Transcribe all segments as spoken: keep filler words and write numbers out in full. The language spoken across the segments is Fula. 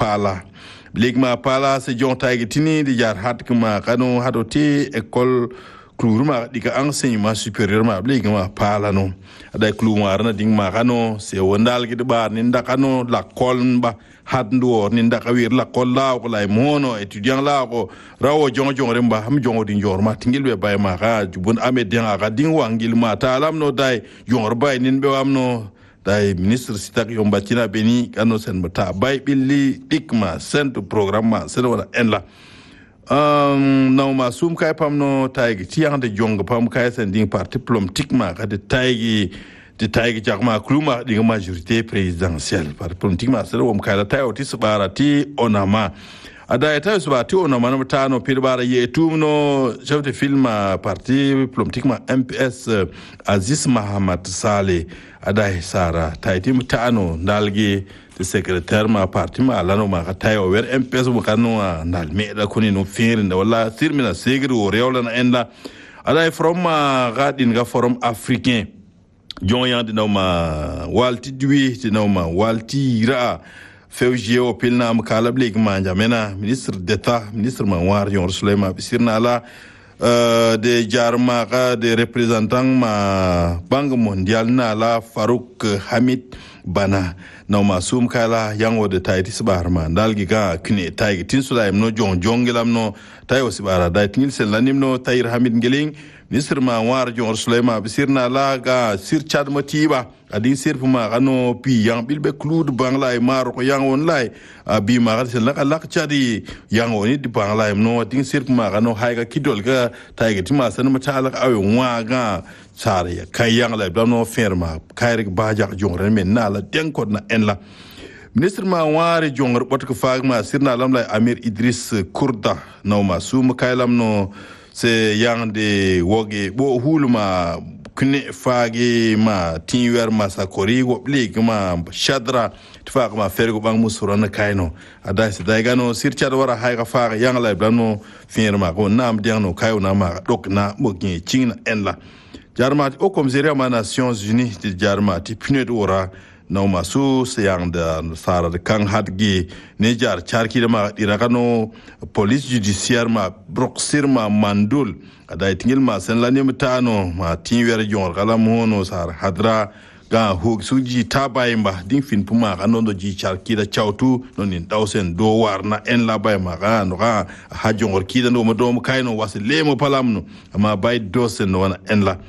pala ligma pala se jonta gitini di jar hat kuma kanu hadoti école kluruma diga enseignement supérieur ma ligma pala no ada kluma arna ding ma kanu se wondal gidi bar ni ndakano la kolba hat ndo ni ndaka wir la kolla ko lay mono étudiant la ko rawo jongo jongo remba ham jongo di njor ma tingil be bay ma ga jubun amed den aga ding wangil ma talam no dai jor bay nin be wamno dai ministre sitak yomba tina beni kano sen mata bay billi dikma centre programme sen wala en la um no ma sum kay pam no taygi tiang de jong pam kay sen ding parti politique ma ka de taygi de taygi jakma kluma di majorité présidentielle parti politique ma sen wom kay la tayo ti subara ti onama ada eta subara ti onama no tano pirbara ye tumno chef de film parti politique ma M P S Aziz Mahamad Saleh ada sara tayti mutano dalgi de secrétaire ma parti ma lano ma tayo wer M P S mo kanu dal me da kuni no ferin da wala sirmina segri o rewla na enda ada from gadin ga forum africain jonyan de no ma walti dwi de no ma walti ra février o pilna ma kala blik ma jamena ministre d'état ministre ma war yon Sulaiman bisirna la Euh, de jarma de représentant ma banque mondiale na la Farouk Hamid Bana na ma sum kala yango de tayti sibarma dalgi ga kine tayi tin sulaim no jon jongelam no tayo sibara da tin sel lanim no tayir Hamid Ngeling ministre ma war jon Sulaiman bisirna la ga sir chad motiba adin sir fuma gano pi yang bilbe cloud bangla e mar ko yang on lay bi ma ga sel la la chadi yang oni di bangla no adin sir fuma gano hayga kidol ga tayga tima san mata ala awe wa ga sare kay yang la no ferma kayrik baja jongre men na la denko na en la ministre ma wari jongre bot ko faag ma sirna lam lay Amir Idris Kurda no ma sum kaylam no se yang de woge bo huluma kune faagi ma tinwer ma sakori go blik ma shadra tfaq ma fergo bang musurana kayno ada se daigano sirchad wara hayga faaga yang lay blano firma ko nam diano kayo na ma dok na mogi chingna en la jarma o commissariat ma Nations Unies de jarma ti punet ora no masu se yang da sara de kang hadgi ne jar charki de ma irakano police judiciaire ma broxir ma mandul ada tingil ma sen la ne mutano ma tinwer jon kala mono sar hadra ga hug suji tabayimba din fin puma kano do ji charki da chautu no nin dawsen do warna en la bay ma ga no ga ha jongor ki da no mo do mo kayno wasi lemo palamno ama bay dosen no wana en la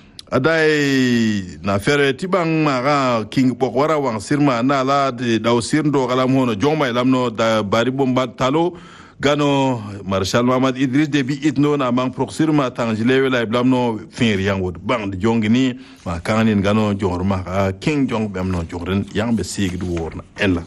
adai na fere tibang maga king pokwara wang sirma na la de daw sirndo kala hono joma lamno da bari bomba talo gano marshal Mamad Idris Deby itno na mang proxirma tangile wala blamno fin yang wod bang de jongini ma kanin gano jorma king jong bemno jongren yang be sigdu worna ella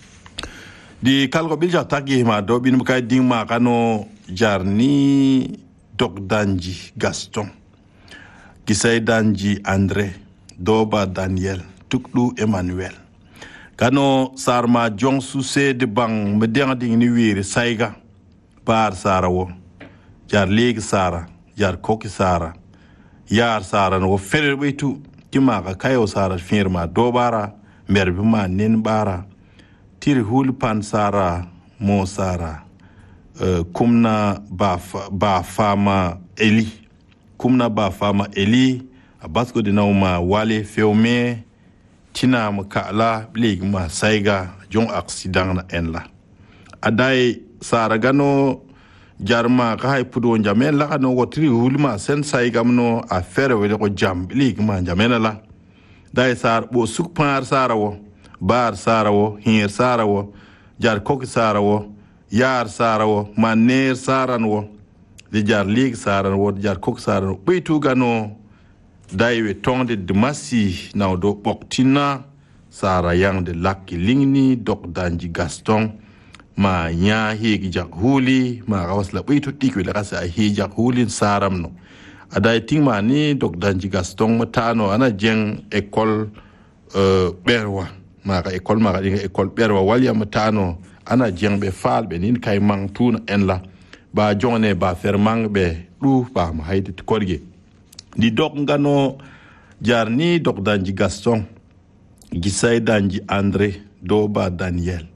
di kalgo bilja tagi ma do bin kay ding ma kano jarni Dogdanji Gaston Gisay Danji André Doba Daniel Tukdu Emmanuel Kano sarma jong suse de bang medeng ding ni wir saiga par sarawo jar leg sara jar koki sara yar sara no fer betu kima ka kayo sara firma dobara merbi ma nin bara tir hul pan sara mo sara uh, kumna ba ba fama eli kumna ba fama eli abasko de nauma wale feume tina makala lig ma saiga jong accident na en la adai saragano jarma ka hay pudo jamen la no wotri hulma sen saiga mno affaire wele ko jam lig ma jamen la dai sar bo suk par sarawo bar sarawo hir sarawo jar kok sarawo yar sarawo maner saranwo de jar lig saranwo jar kok saranwo bitu gano daiwe tonde de masi na do boktina sara yang de lakki lingni Dogdanji Gaston ma nya hegi jak huli ma gawas la bitu tikwe la kasa hi jak hulin saram no adai tingma ni Dogdanji Gaston matano ana jeng école euh berwa ma ga école ma ga école berwa walya matano ana jeng be fal be nin kay mang tuna en la ba jone ba fermang be du ba ma haydi korge di dok ngano jarni Dogdanji Gaston Gisay Danji André Doba Daniel